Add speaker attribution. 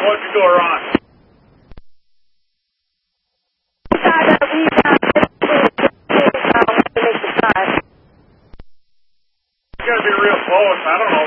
Speaker 1: what'd you go around? You gotta be real close. I don't know